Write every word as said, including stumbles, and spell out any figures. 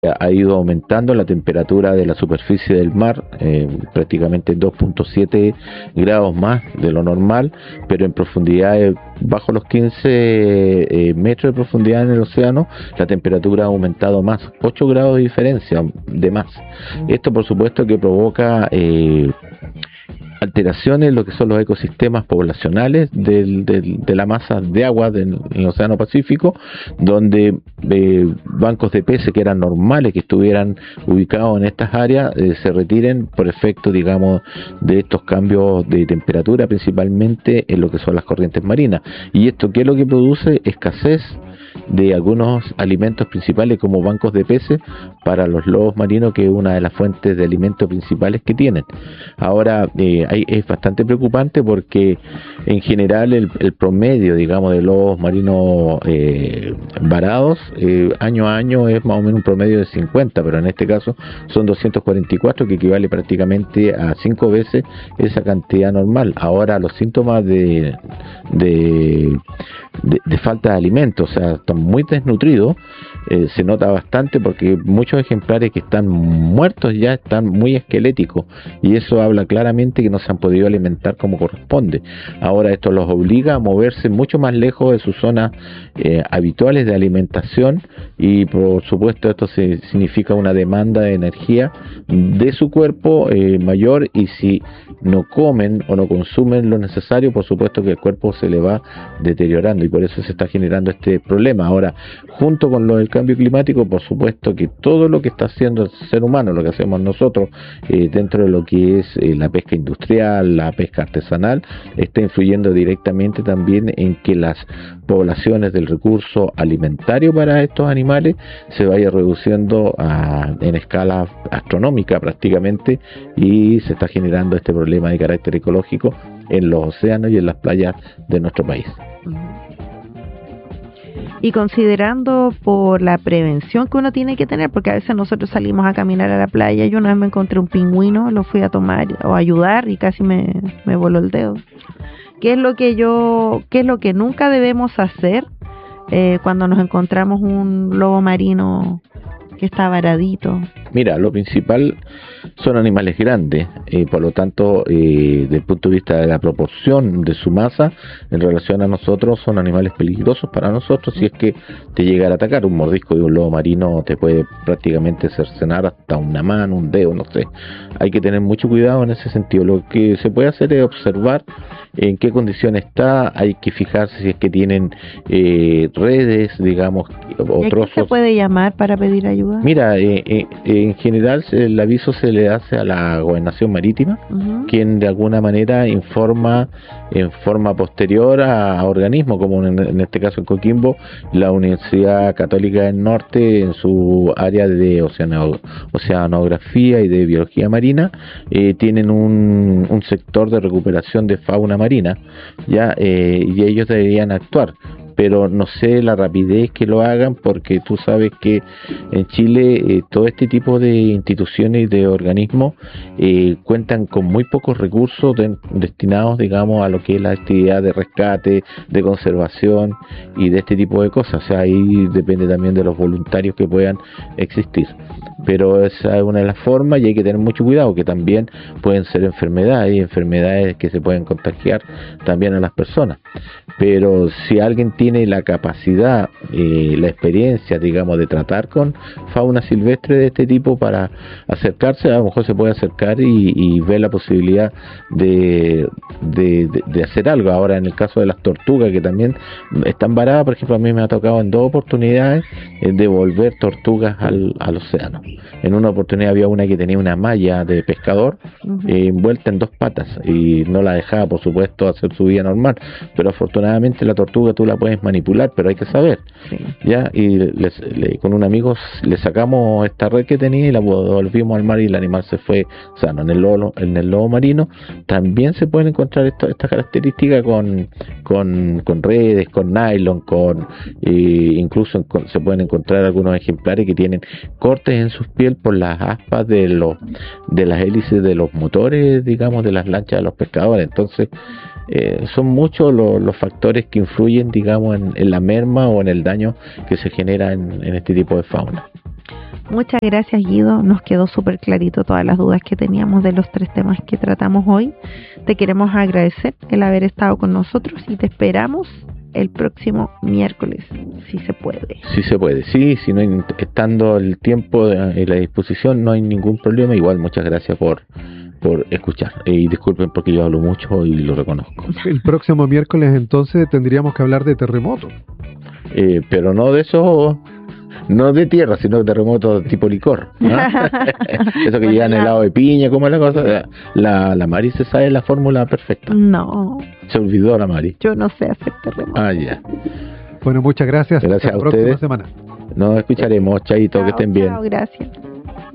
ha ido aumentando la temperatura de la superficie del mar, eh, prácticamente dos punto siete grados más de lo normal, pero en profundidades bajo los quince eh, metros de profundidad en el océano, la temperatura ha aumentado más, ocho grados de diferencia de más. Esto por supuesto que provoca eh, alteraciones en lo que son los ecosistemas poblacionales del, del, de la masa de agua del, del Océano Pacífico, donde eh, bancos de peces que eran normales, que estuvieran ubicados en estas áreas, eh, se retiren por efecto, digamos, de estos cambios de temperatura, principalmente en lo que son las corrientes marinas. ¿Y esto qué es lo que produce? Escasez de algunos alimentos principales como bancos de peces para los lobos marinos, que es una de las fuentes de alimentos principales que tienen. Ahora eh, hay, es bastante preocupante porque en general el, el promedio, digamos, de lobos marinos eh, varados eh, año a año es más o menos un promedio de cincuenta, pero en este caso son doscientos cuarenta y cuatro, que equivale prácticamente a cinco veces esa cantidad normal. Ahora los síntomas de de, de, de falta de alimentos, o sea, están muy desnutridos, eh, se nota bastante porque muchos ejemplares que están muertos ya están muy esqueléticos, y eso habla claramente que no se han podido alimentar como corresponde. Ahora esto los obliga a moverse mucho más lejos de sus zonas eh, habituales de alimentación, y por supuesto esto se, significa una demanda de energía de su cuerpo eh, mayor, y si no comen o no consumen lo necesario, por supuesto que el cuerpo se le va deteriorando, y por eso se está generando este problema. Ahora, junto con lo del cambio climático, por supuesto que todo lo que está haciendo el ser humano, lo que hacemos nosotros eh, dentro de lo que es eh, la pesca industrial, la pesca artesanal, está influyendo directamente también en que las poblaciones del recurso alimentario para estos animales se vaya reduciendo a, en escala astronómica prácticamente, y se está generando este problema de carácter ecológico en los océanos y en las playas de nuestro país. Y considerando por la prevención que uno tiene que tener, porque a veces nosotros salimos a caminar a la playa, yo una vez me encontré un pingüino, lo fui a tomar o a ayudar y casi me, me voló el dedo. ¿Qué es lo que yo, qué es lo que nunca debemos hacer eh, cuando nos encontramos un lobo marino que está varadito? Mira, lo principal son animales grandes, eh, por lo tanto, eh, desde el punto de vista de la proporción de su masa en relación a nosotros, son animales peligrosos para nosotros. Si es que te llegara a atacar, un mordisco de un lobo marino te puede prácticamente cercenar hasta una mano, un dedo, no sé. Hay que tener mucho cuidado en ese sentido. Lo que se puede hacer es observar en qué condición está, hay que fijarse si es que tienen eh, redes, digamos, o ¿Y trozos. ¿Qué se puede llamar para pedir ayuda? Mira, eh, eh, en general el aviso se le hace a la Gobernación Marítima, uh-huh. quien de alguna manera informa en forma posterior a, a organismos, como en, en este caso en Coquimbo, la Universidad Católica del Norte, en su área de oceano, oceanografía y de biología marina, eh, tienen un, un sector de recuperación de fauna marina, ya eh, y ellos deberían actuar. Pero no sé la rapidez que lo hagan, porque tú sabes que en Chile eh, todo este tipo de instituciones y de organismos eh, cuentan con muy pocos recursos de, destinados, digamos, a lo que es la actividad de rescate, de conservación y de este tipo de cosas. O sea, ahí depende también de los voluntarios que puedan existir. Pero esa es una de las formas, y hay que tener mucho cuidado, que también pueden ser enfermedades, y enfermedades que se pueden contagiar también a las personas. Pero si alguien tiene la capacidad, eh, la experiencia, digamos, de tratar con fauna silvestre de este tipo, para acercarse, a lo mejor se puede acercar y, y ver la posibilidad de, de, de, de hacer algo. Ahora, en el caso de las tortugas, que también están varadas, por ejemplo, a mí me ha tocado en dos oportunidades eh, devolver tortugas al, al océano. En una oportunidad había una que tenía una malla de pescador uh-huh. eh, envuelta en dos patas, y no la dejaba, por supuesto, hacer su vida normal, pero afortunadamente la tortuga tú la puedes manipular, pero hay que saber, sí. ya y les, le, con un amigo le sacamos esta red que tenía y la volvimos al mar, y el animal se fue sano. En el lobo, en el lobo marino también se pueden encontrar esto, estas características con, con, con redes, con nylon, con eh, incluso con, se pueden encontrar algunos ejemplares que tienen cortes en sus piel por las aspas de los de las hélices de los motores, digamos, de las lanchas de los pescadores. Entonces eh, son muchos los, los factores que influyen, digamos, en, en la merma o en el daño que se genera en, en este tipo de fauna. Muchas gracias, Guido. Nos quedó súper clarito todas las dudas que teníamos de los tres temas que tratamos hoy. Te queremos agradecer el haber estado con nosotros y te esperamos el próximo miércoles, si se puede. Si se puede, sí, si no hay, estando el tiempo y la disposición, no hay ningún problema. Igual, muchas gracias por por escuchar. Y disculpen porque yo hablo mucho y lo reconozco. El próximo miércoles entonces tendríamos que hablar de terremotos. Eh, pero no de eso, no de tierra, sino de terremotos tipo licor, ¿no? Eso que llegan helado de piña, ¿cómo es la cosa? La, la Mari se sabe la fórmula perfecta. No. Se olvidó la Mari. Yo no sé hacer terremotos. Ah, ya. Bueno, muchas gracias. Gracias Hasta a la próxima ustedes. semana. Nos escucharemos, chaito, Chao, que estén bien. Chao, gracias.